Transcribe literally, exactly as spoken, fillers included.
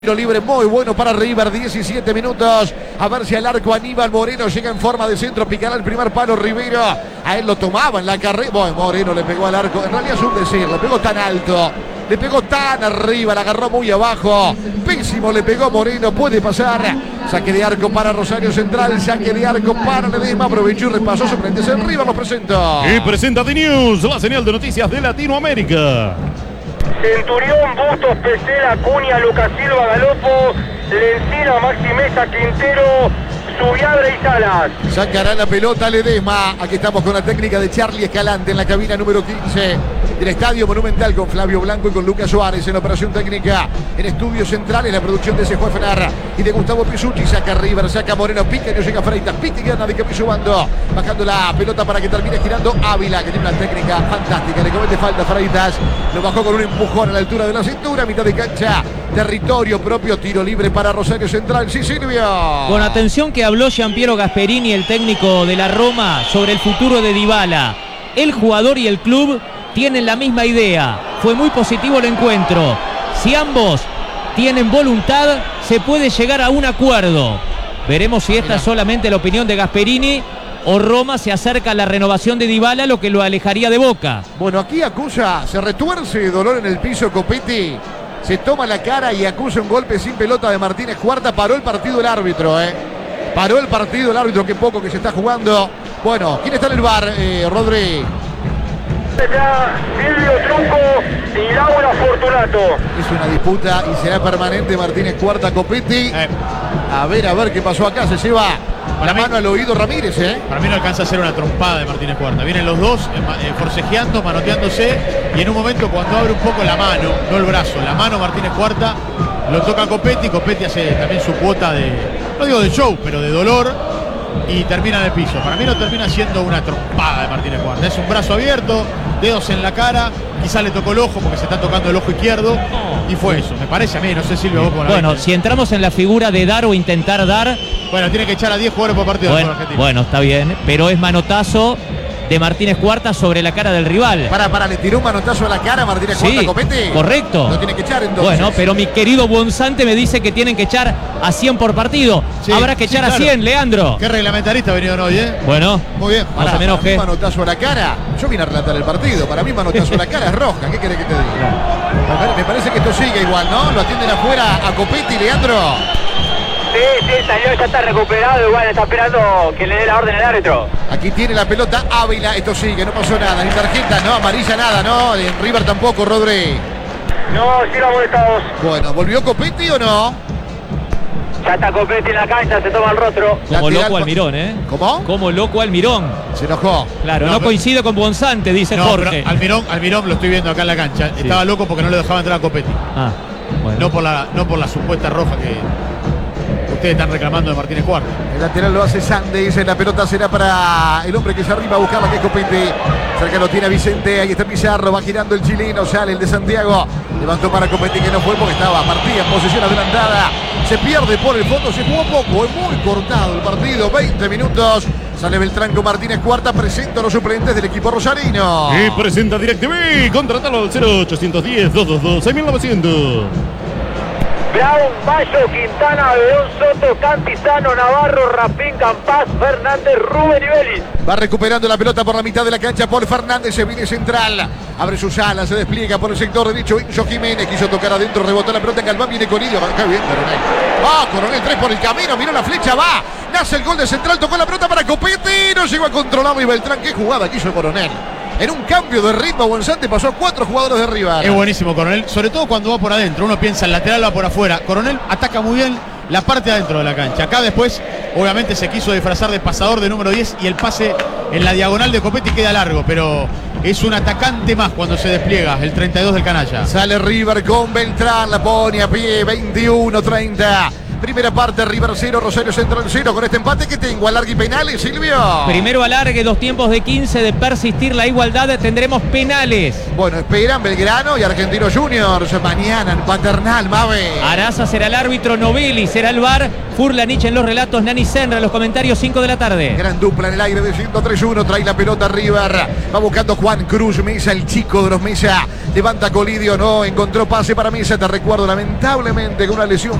Tiro libre muy bueno para River, diecisiete minutos. A ver si al arco Aníbal Moreno llega en forma de centro, picará el primer palo Rivero. A él lo tomaba en la carrera. Bueno, Moreno le pegó al arco. En realidad es un decir, le pegó tan alto, le pegó tan arriba, la agarró muy abajo. Pésimo le pegó Moreno, puede pasar. Saque de arco para Rosario Central, saque de arco para Ledesma. Aprovechó y repasó sorprendente. El River lo presenta. Y presenta The News, la señal de noticias de Latinoamérica. Centurión, Bustos, Pesela, Acuña, Lucas Silva, Galopo, Lencina, Maxi Mesa, Quintero, Subiadra y Salas. Sacará la pelota Ledesma. Aquí estamos con la técnica de Charlie Escalante en la cabina número quince del Estadio Monumental, con Flavio Blanco y con Lucas Suárez en la operación técnica. En estudios centrales, la producción de Sejuá Fenar y de Gustavo Pisucci. Saca River, saca Moreno, pica y no llega Freitas. Pica y gana de Capillo Bando. Bajando la pelota para que termine girando Ávila, que tiene una técnica fantástica. Le comete falta Freitas. Lo bajó con un empujón a la altura de la cintura. Mitad de cancha, territorio propio. Tiro libre para Rosario Central. Sí, Silvio. Con atención que habló Giampiero Gasperini, el técnico de la Roma, sobre el futuro de Dybala. El jugador y el club tienen la misma idea. Fue muy positivo el encuentro. Si ambos tienen voluntad, se puede llegar a un acuerdo. Veremos si esta es solamente la opinión de Gasperini o Roma se acerca a la renovación de Dybala, lo que lo alejaría de Boca. Bueno, aquí acusa, se retuerce de dolor en el piso Copetti. Se toma la cara y acusa un golpe sin pelota de Martínez Cuarta. Paró el partido el árbitro, ¿eh? Paró el partido el árbitro, qué poco que se está jugando. Bueno, ¿quién está en el bar, eh, Rodri? Silvio Trunco y Laura Fortunato. Es una disputa y será permanente Martínez Cuarta Copetti. Eh. A ver, a ver qué pasó acá. Se lleva Para la mí, mano al oído Ramírez, ¿eh? Para mí no alcanza a ser una trompada de Martínez Cuarta. Vienen los dos eh, eh, forcejeando, manoteándose, y en un momento cuando abre un poco la mano, no el brazo, la mano Martínez Cuarta, lo toca Copetti. Copetti hace también su cuota de, no digo de show, pero de dolor, y termina en el piso. Para mí no termina siendo una trompada de Martínez Cuarta. Es un brazo abierto, dedos en la cara, quizá le tocó el ojo porque se está tocando el ojo izquierdo, y fue eso. Me parece a mí, no sé Silvio, vos con la Bueno, viste. si entramos en la figura de dar o intentar dar, Bueno, tiene que echar a diez jugadores por partido. bueno, bueno, está bien, pero es manotazo de Martínez Cuarta sobre la cara del rival. Para, para, le tiró un manotazo a la cara a Martínez Sí, Cuarta Copetti. correcto. Lo tiene que echar entonces. Bueno, pero mi querido Bonzante me dice que tienen que echar a cien por partido. Sí, Habrá que sí, echar claro. a cien, Leandro. Qué reglamentarista vinieron hoy, ¿eh? Bueno, Muy bien. no Pará, se me para mí enoje. manotazo a la cara. Yo vine a relatar el partido. Para mí manotazo a la cara es roja. ¿Qué querés que te diga? Me parece que esto sigue igual, ¿no? Lo atienden afuera a Copetti, Leandro. Sí, sí, salió, ya está recuperado. Igual está esperando que le dé la orden al árbitro. Aquí tiene la pelota Ávila. Esto sigue, no pasó nada. Ni tarjeta, no, amarilla, nada, ¿no? En River tampoco, Rodri. No, sí lo molestamos. Bueno, ¿volvió Copetti o no? Ya está Copetti en la cancha, se toma el rostro. Como Lateral loco pa- Almirón, ¿eh? ¿Cómo? Como loco Almirón. Se enojó. Claro, No, no, pero- coincido con Bonzante, dice No, Jorge. pero Almirón, Almirón lo estoy viendo acá en la cancha. Sí. Estaba loco porque no le dejaba entrar a Copetti. Ah, bueno. No por la, no por la supuesta roja que ustedes están reclamando de Martínez Cuarta. El lateral lo hace Sandes. La pelota será para el hombre que se arriba a buscarla, que es Copetti. Cerca lo tiene a Vicente. Ahí está Pizarro. Va girando el chileno. Sale el de Santiago. Levantó para Copetti, que no fue porque estaba partida en posesión adelantada. Se pierde por el fondo. Se jugó poco. Es muy cortado el partido. veinte minutos. Sale Beltrán con Martínez Cuarta. Presenta a los suplentes del equipo rosarino. Y presenta DirecTV. Contratalo al cero ochocientos diez, doscientos veintidós, seis mil novecientos. Brown, Bayo, Quintana, Beón, Soto, Cantizano, Navarro, Rafín, Campás, Fernández, Rubén y Vélez. Va recuperando la pelota por la mitad de la cancha Paul Fernández, se viene central, abre sus alas, se despliega por el sector derecho. Enzo Jiménez quiso tocar adentro, rebotó la pelota en Galván, viene Conidio, acá bien Coronel. Va Coronel, tres por el camino, miró la flecha, va, nace el gol de central, tocó la pelota para Copetti, no llegó a controlarlo y Beltrán, qué jugada que hizo Coronel. En un cambio de ritmo, Bonzante pasó a cuatro jugadores de River. Es buenísimo Coronel, sobre todo cuando va por adentro. Uno piensa el lateral va por afuera. Coronel ataca muy bien la parte de adentro de la cancha. Acá después, obviamente, se quiso disfrazar de pasador de número diez y el pase en la diagonal de Copetti queda largo, pero es un atacante más cuando se despliega, el treinta y dos del canalla. Sale River con Beltrán, la pone a pie, veintiuno treinta. Primera parte, River cero, Rosario Central cero. Con este empate que tengo, alargue y penales, Silvio. Primero alargue, dos tiempos de quince. De persistir la igualdad, tendremos penales. Bueno, esperan Belgrano y Argentinos Juniors. Mañana en Paternal, Mave. Araza será el árbitro, Novelli será el V A R. Furlanich en los relatos, Nani Senra en los comentarios, cinco de la tarde. Gran dupla en el aire de ciento tres uno. Trae la pelota River. Va buscando Juan Cruz Mesa, el chico de los Mesa. Levanta Colidio, no encontró pase para Mesa. Te recuerdo, lamentablemente, con una lesión